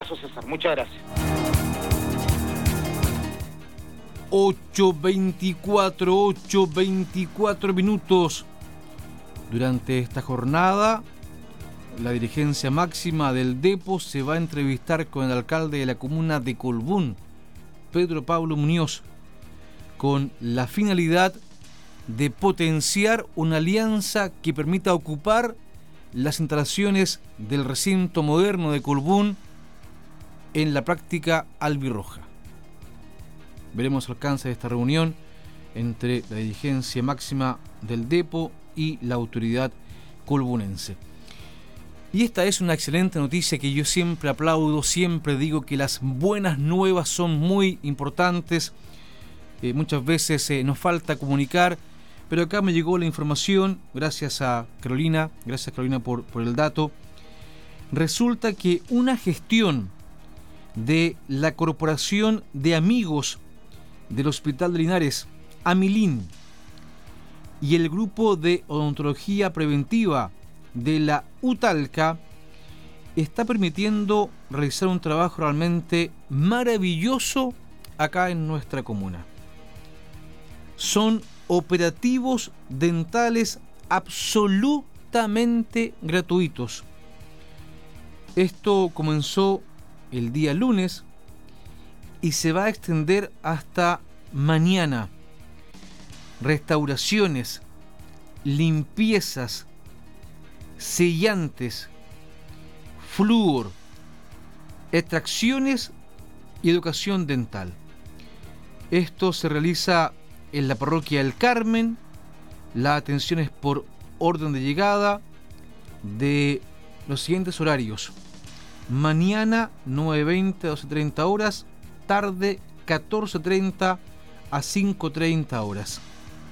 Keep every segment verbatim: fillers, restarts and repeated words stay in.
abrazo, César. Muchas gracias. ocho veinticuatro, ocho veinticuatro minutos. Durante esta jornada, la dirigencia máxima del Depo se va a entrevistar con el alcalde de la comuna de Colbún, Pedro Pablo Muñoz, con la finalidad de potenciar una alianza que permita ocupar las instalaciones del recinto moderno de Colbún en la práctica albirroja. Veremos el alcance de esta reunión entre la dirigencia máxima del Depo y la autoridad colbunense. Y esta es una excelente noticia que yo siempre aplaudo, siempre digo que las buenas nuevas son muy importantes. Eh, muchas veces eh, nos falta comunicar, pero acá me llegó la información, gracias a Carolina, gracias Carolina por, por el dato. Resulta que una gestión de la Corporación de Amigos del Hospital de Linares, Amilín, y el grupo de odontología preventiva de la UTALCA está permitiendo realizar un trabajo realmente maravilloso acá en nuestra comuna. Son operativos dentales absolutamente gratuitos. Esto comenzó el día lunes y se va a extender hasta mañana. Restauraciones, limpiezas, sellantes, flúor, extracciones y educación dental. Esto se realiza en la parroquia del Carmen. La atención es por orden de llegada de los siguientes horarios: mañana nueve veinte a doce treinta horas, tarde catorce treinta a cinco treinta horas.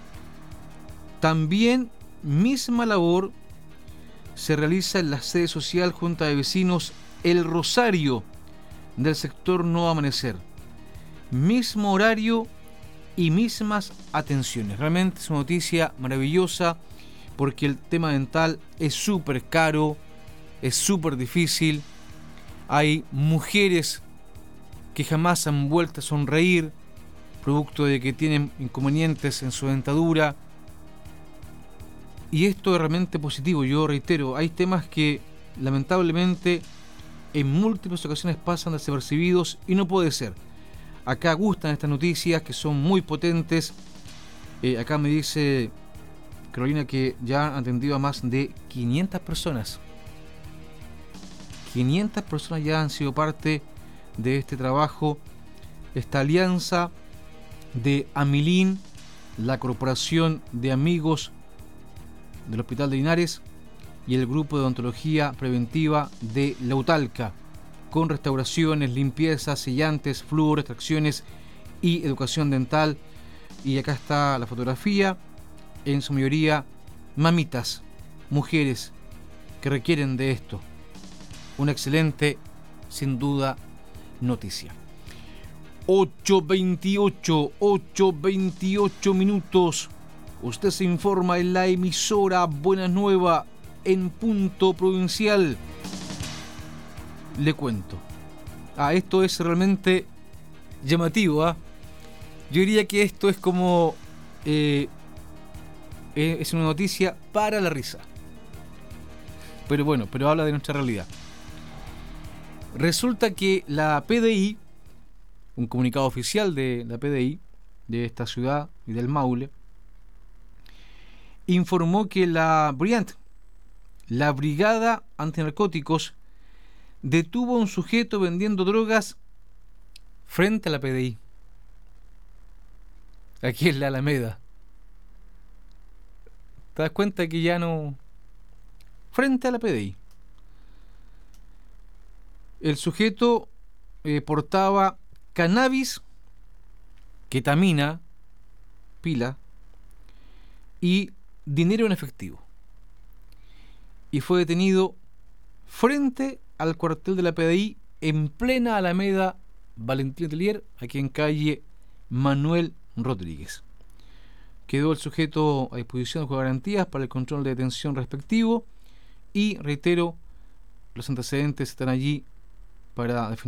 También misma labor se realiza en la sede social Junta de Vecinos El Rosario del sector Nuevo Amanecer. Mismo horario y mismas atenciones. Realmente es una noticia maravillosa porque el tema dental es súper caro, es súper difícil. Hay mujeres que jamás han vuelto a sonreír producto de que tienen inconvenientes en su dentadura. Y esto es realmente positivo. Yo reitero, hay temas que lamentablemente en múltiples ocasiones pasan desapercibidos y no puede ser. Acá gustan estas noticias que son muy potentes. Eh, acá me dice Carolina que ya han atendido a más de quinientas personas. quinientas personas ya han sido parte de este trabajo, esta alianza de Amilín, la Corporación de Amigos del Hospital de Linares y el grupo de odontología preventiva de la UTALCA, con restauraciones, limpiezas, sellantes, flúor, extracciones y educación dental. Y acá está la fotografía, en su mayoría mamitas, mujeres que requieren de esto. Una excelente, sin duda, noticia. ocho veintiocho, ocho veintiocho minutos. Usted se informa en la emisora Buenas Nuevas en Punto Provincial. Le cuento. Ah, esto es realmente llamativo, ¿ah? ¿eh? Yo diría que esto es como... Eh, es una noticia para la risa. Pero bueno, pero habla de nuestra realidad. Resulta que la P D I, un comunicado oficial de la P D I, de esta ciudad y del Maule, informó que la BRIANT, la Brigada Antinarcóticos, detuvo a un sujeto vendiendo drogas frente a la P D I, aquí en la Alameda. ¿Te das cuenta que ya no? Frente a la P D I. El sujeto eh, portaba cannabis, ketamina, pila y dinero en efectivo. Y fue detenido frente al cuartel de la P D I en plena Alameda Valentín Letelier, aquí en calle Manuel Rodríguez. Quedó el sujeto a disposición de garantías para el control de detención respectivo y, reitero, los antecedentes están allí para definir